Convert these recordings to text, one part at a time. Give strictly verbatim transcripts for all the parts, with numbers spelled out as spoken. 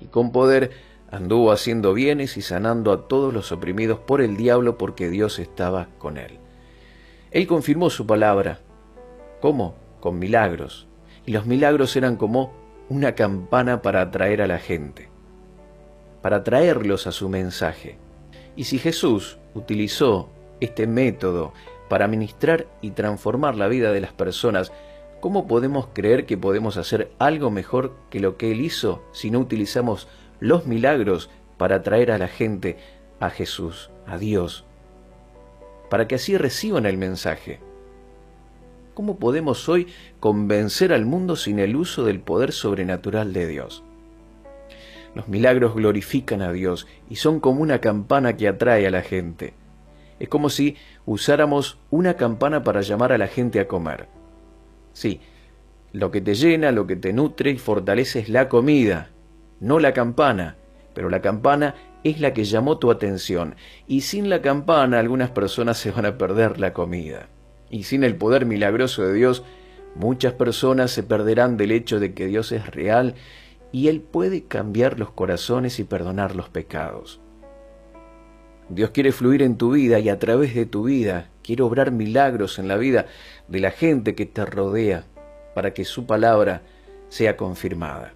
con poder anduvo haciendo bienes y sanando a todos los oprimidos por el diablo, porque Dios estaba con él. Él confirmó su palabra. ¿Cómo? Con milagros. Y los milagros eran como una campana para atraer a la gente, para atraerlos a su mensaje. Y si Jesús utilizó este método para ministrar y transformar la vida de las personas, ¿cómo podemos creer que podemos hacer algo mejor que lo que Él hizo si no utilizamos los milagros para atraer a la gente a Jesús, a Dios, para que así reciban el mensaje? ¿Cómo podemos hoy convencer al mundo sin el uso del poder sobrenatural de Dios? Los milagros glorifican a Dios y son como una campana que atrae a la gente. Es como si usáramos una campana para llamar a la gente a comer. Sí, lo que te llena, lo que te nutre y fortalece es la comida, no la campana, pero la campana es la que llamó tu atención, y sin la campana algunas personas se van a perder la comida. Y sin el poder milagroso de Dios, muchas personas se perderán del hecho de que Dios es real y Él puede cambiar los corazones y perdonar los pecados. Dios quiere fluir en tu vida y a través de tu vida quiere obrar milagros en la vida de la gente que te rodea para que su palabra sea confirmada.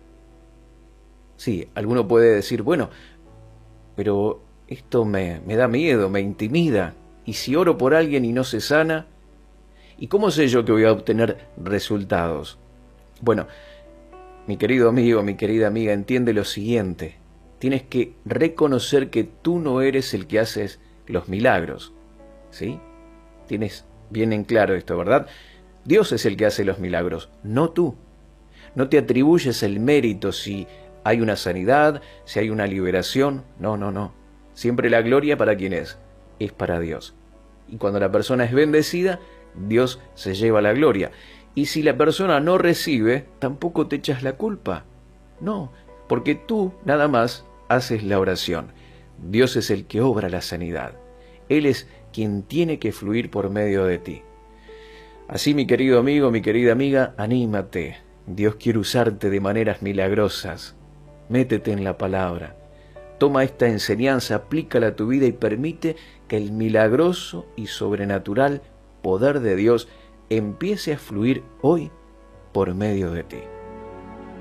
Sí, alguno puede decir, bueno, pero esto me, me da miedo, me intimida. ¿Y si oro por alguien y no se sana? ¿Y cómo sé yo que voy a obtener resultados? Bueno, mi querido amigo, mi querida amiga, entiende lo siguiente. Tienes que reconocer que tú no eres el que haces los milagros, ¿sí? Tienes bien en claro esto, ¿verdad? Dios es el que hace los milagros, no tú. No te atribuyes el mérito si hay una sanidad, si hay una liberación. No, no, no. Siempre la gloria para quien es, es para Dios. Y cuando la persona es bendecida, Dios se lleva la gloria. Y si la persona no recibe, tampoco te echas la culpa. No, porque tú nada más haces la oración. Dios es el que obra la sanidad. Él es quien tiene que fluir por medio de ti. Así, mi querido amigo, mi querida amiga, anímate. Dios quiere usarte de maneras milagrosas. Métete en la palabra. Toma esta enseñanza, aplícala a tu vida y permite que el milagroso y sobrenatural poder de Dios empiece a fluir hoy por medio de ti.